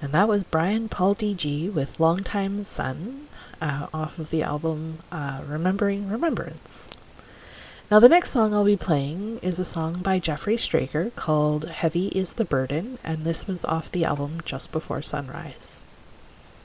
And that was Brian Paul DG with Longtime Sun off of the album Remembering Remembrance. Now the next song I'll be playing is a song by Jeffrey Straker called Heavy is the Burden, and this was off the album Just Before Sunrise.